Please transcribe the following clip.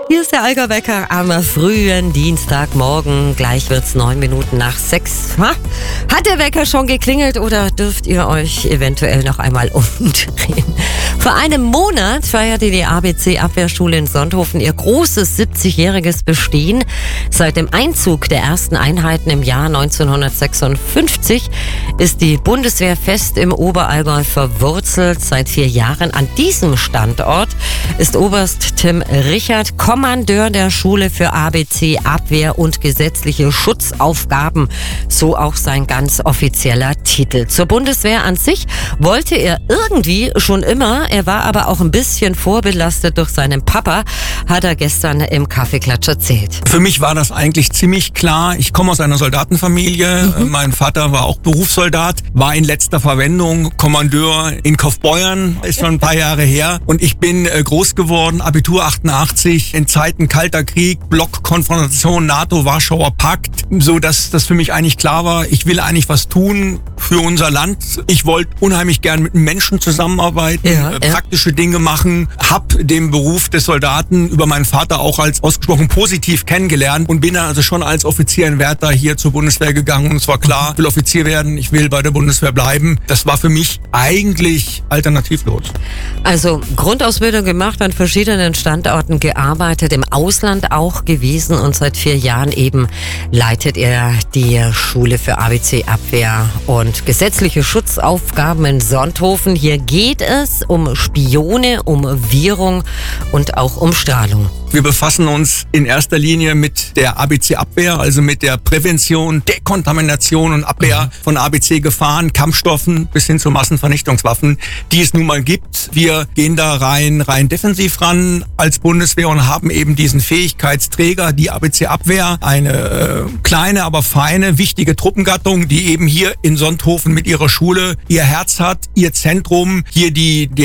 Hier ist der Allgäu-Wecker am frühen Dienstagmorgen. Gleich wird's 9 Minuten nach 6. Hat der Wecker schon geklingelt oder dürft ihr euch eventuell noch einmal umdrehen? Vor einem Monat feierte die ABC-Abwehrschule in Sonthofen ihr großes 70-jähriges Bestehen. Seit dem Einzug der ersten Einheiten im Jahr 1956 ist die Bundeswehr fest im Oberallgäu verwurzelt. Seit 4 Jahren an diesem Standort ist Oberst Tim Richard Kommandeur der Schule für ABC, Abwehr und gesetzliche Schutzaufgaben. So auch sein ganz offizieller Titel. Zur Bundeswehr an sich wollte er irgendwie schon immer. Er war aber auch ein bisschen vorbelastet durch seinen Papa, hat er gestern im Kaffeeklatsch erzählt. Für mich war das eigentlich ziemlich klar. Ich komme aus einer Soldatenfamilie. Mein Vater war auch Berufssoldat, war in letzter Verwendung Kommandeur in Kaufbeuern, ist schon ein paar Jahre her. Und ich bin groß geworden, Abitur 88, in Zeiten Kalter Krieg, Blockkonfrontation, NATO, Warschauer Pakt, so dass das für mich eigentlich klar war, ich will eigentlich was tun für unser Land. Ich wollte unheimlich gern mit Menschen zusammenarbeiten, praktische Dinge machen, hab den Beruf des Soldaten über meinen Vater auch als ausgesprochen positiv kennengelernt und bin dann also schon als Offizier in Wärter hier zur Bundeswehr gegangen und es war klar, ich will Offizier werden, ich will bei der Bundeswehr bleiben. Das war für mich eigentlich alternativlos. Also Grundausbildung gemacht, an verschiedenen Standorten gearbeitet, im Ausland auch gewesen und seit 4 Jahren eben leitet er die Schule für ABC-Abwehr und gesetzliche Schutzaufgaben in Sonthofen. Hier geht es um Spione, um Virung und auch um Strahlung. Wir befassen uns in erster Linie mit der ABC-Abwehr, also mit der Prävention, Dekontamination und Abwehr von ABC-Gefahren, Kampfstoffen bis hin zu Massenvernichtungswaffen, die es nun mal gibt. Wir gehen da rein defensiv ran als Bundeswehr und haben eben diesen Fähigkeitsträger, die ABC-Abwehr, eine kleine, aber feine, wichtige Truppengattung, die eben hier in Sonthofen mit ihrer Schule ihr Herz hat, ihr Zentrum, hier die